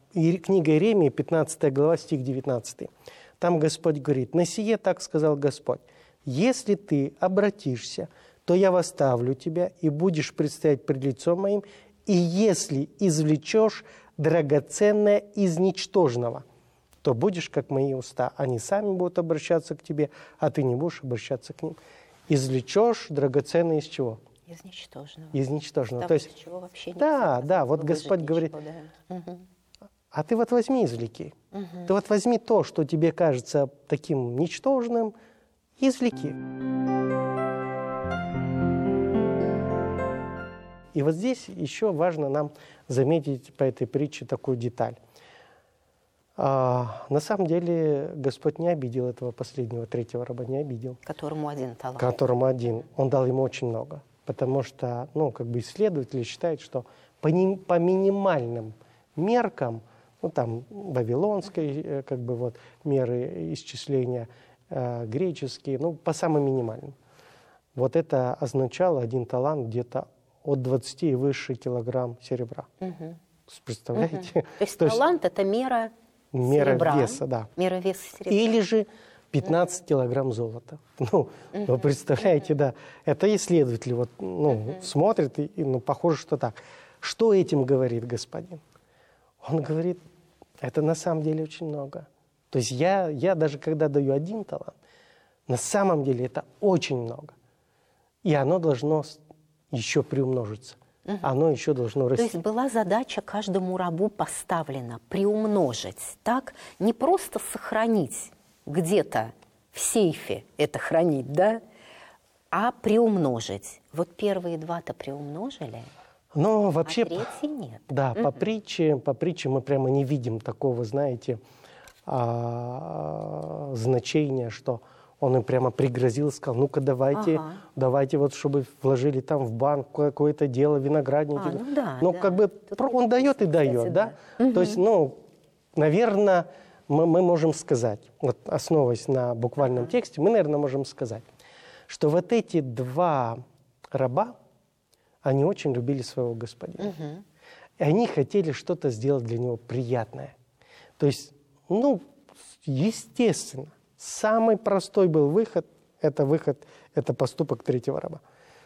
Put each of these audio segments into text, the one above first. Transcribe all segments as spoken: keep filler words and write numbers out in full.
И книга Иеремии, пятнадцатая глава, стих девятнадцатый. Там Господь говорит: «На сие так сказал Господь, если ты обратишься, то я восставлю тебя, и будешь предстоять пред лицом моим, и если извлечешь драгоценное из ничтожного, то будешь, как мои уста. Они сами будут обращаться к тебе, а ты не будешь обращаться к ним». Извлечешь драгоценное из чего? Из ничтожного. Из ничтожного. Там, То есть, чего вообще да, да, вот Господь говорит, да. Угу. а ты вот возьми, извлеки. Угу. Ты вот возьми то, что тебе кажется таким ничтожным, извлеки. И вот здесь еще важно нам заметить по этой притче такую деталь. А, на самом деле Господь не обидел этого последнего, третьего раба, не обидел. Которому один талант. Которому один. Он дал ему очень много. Потому что, ну, как бы исследователи считают, что по, не, по минимальным меркам, ну, там, вавилонской, как бы, вот, меры исчисления, э, греческие, ну, по самым минимальным. Вот это означало один талант где-то от двадцати и выше килограмм серебра. Угу. Представляете? Угу. То есть То талант есть, – это мера Мера серебра, веса, да. Мера веса серебра. Или же пятнадцать килограмм золота. Ну, uh-huh. вы представляете, uh-huh. да. Это исследователи вот, ну, uh-huh. смотрят, и, и, ну, похоже, что так. Что этим говорит господин? Он говорит, это на самом деле очень много. То есть я, я даже когда даю один талант, на самом деле это очень много. И оно должно еще приумножиться. Угу. Оно еще должно расти. То есть была задача каждому рабу поставлена приумножить, так? Не просто сохранить где-то в сейфе это хранить, да? А приумножить. Вот первые два-то приумножили, но вообще, а третий нет. Да, угу. по притче, по притче мы прямо не видим такого, знаете, а, значения, что он им прямо пригрозил, сказал, ну-ка давайте, ага. давайте вот, чтобы вложили там в банк какое-то дело, виноградники. А, ну да, ну, да. как бы Тут он дает и дает, да? да? Угу. То есть, ну, наверное, мы, мы можем сказать, вот основываясь на буквальном ага. тексте, мы, наверное, можем сказать, что вот эти два раба, они очень любили своего господина. Угу. И они хотели что-то сделать для него приятное. То есть, ну, естественно, самый простой был выход, это выход, это поступок третьего раба.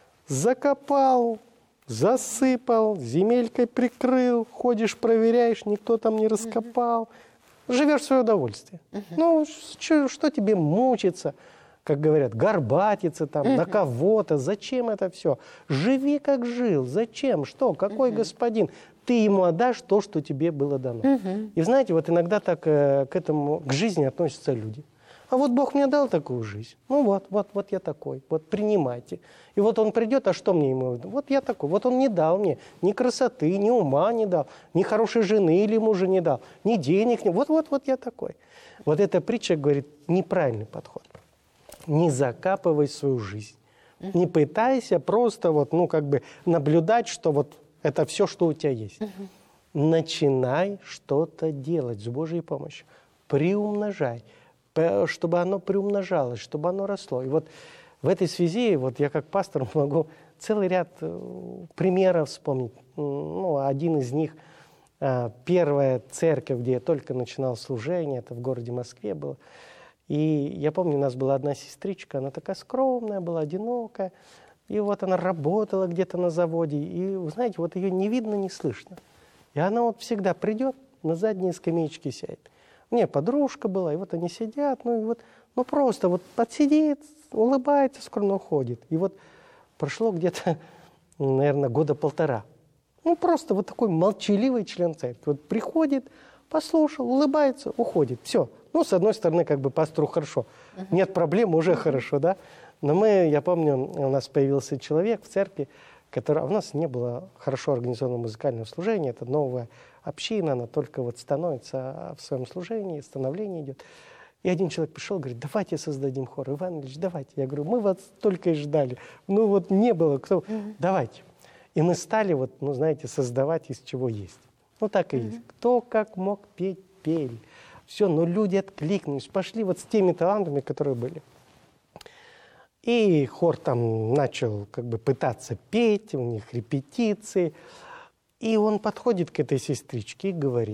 Закопал, засыпал, земелькой прикрыл, ходишь, проверяешь, никто там не раскопал. Живешь в свое удовольствие. Uh-huh. Ну, что, что тебе мучиться, как говорят, горбатиться там uh-huh. на кого-то. Зачем это все? Живи, как жил. Зачем? Что? Какой uh-huh. господин? Ты ему отдашь то, что тебе было дано. Uh-huh. И знаете, вот иногда так э, к этому, к жизни относятся люди. А вот Бог мне дал такую жизнь. Ну вот, вот, вот я такой. Вот принимайте. И вот он придет, а что мне ему? Вот я такой. Вот он не дал мне ни красоты, ни ума не дал, ни хорошей жены или мужа не дал, ни денег. Ни... Вот, вот, вот я такой. Вот эта притча говорит, неправильный подход. Не закапывай свою жизнь. Uh-huh. Не пытайся просто вот, ну, как бы наблюдать, что вот это все, что у тебя есть. Uh-huh. Начинай что-то делать с Божьей помощью. Приумножай. Чтобы оно приумножалось, чтобы оно росло. И вот в этой связи вот я как пастор могу целый ряд примеров вспомнить. Ну, один из них, первая церковь, где я только начинал служение, это в городе Москве было. И я помню, у нас была одна сестричка, она такая скромная была, одинокая. И вот она работала где-то на заводе. И, вы знаете, вот ее не видно, не слышно. И она вот всегда придет, на задние скамеечки сядет. У меня подружка была, и вот они сидят, ну и вот, ну просто вот подсидит, улыбается, скромно уходит. И вот прошло где-то, наверное, года полтора. Ну просто вот такой молчаливый член церкви. Вот приходит, послушал, улыбается, уходит. Все. Ну, с одной стороны, как бы пастору хорошо. Нет проблем, уже хорошо, да? Но мы, я помню, у нас появился человек в церкви, который, а у нас не было хорошо организованного музыкального служения, это новая община, она только вот становится в своем служении, становление идет. И один человек пришел, говорит, давайте создадим хор. Иван Ильич, давайте. Я говорю, мы вас только и ждали. Ну вот не было, кто, mm-hmm. давайте. И мы стали вот, ну знаете, создавать из чего есть. Ну так и mm-hmm. есть. Кто как мог петь, пели. Все, но люди откликнулись, пошли вот с теми талантами, которые были. И хор там начал как бы пытаться петь, у них репетиции. И он подходит к этой сестричке и говорит,